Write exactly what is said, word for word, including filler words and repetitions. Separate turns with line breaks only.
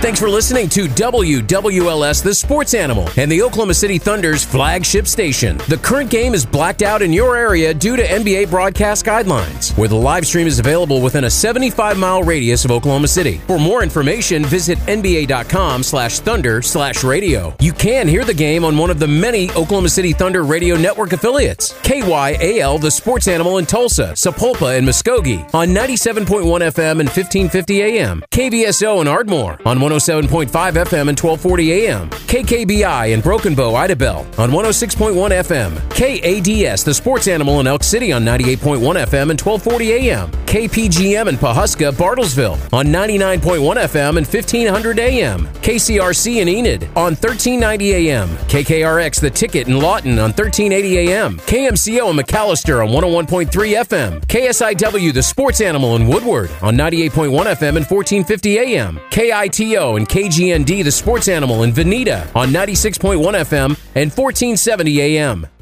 Thanks for listening to W W L S The Sports Animal and the Oklahoma City Thunder's flagship station. The current game is blacked out in your area due to N B A broadcast guidelines, where the live stream is available within a seventy-five mile radius of Oklahoma City. For more information, visit nba.com slash thunder slash radio. You can hear the game on one of the many Oklahoma City Thunder Radio Network affiliates. K Y A L The Sports Animal in Tulsa, Sapulpa, and Muskogee on ninety-seven point one F M and fifteen fifty A M. K V S O in Ardmore on one oh seven point five F M and twelve forty A M. K K B I in Broken Bow, Idabel on one oh six point one F M. K A D S, The Sports Animal in Elk City on ninety-eight point one F M and twelve forty A M. K P G M in Pawhuska, Bartlesville on ninety-nine point one F M and fifteen hundred A M. K C R C in Enid on thirteen ninety A M. K K R X The Ticket in Lawton on thirteen eighty A M. K M C O in McAllister on one oh one point three F M. K S I W The Sports Animal in Woodward on ninety-eight point one F M and fourteen fifty A M. K I T O and K G N D The Sports Animal in Veneta on ninety-six point one F M and fourteen seventy A M.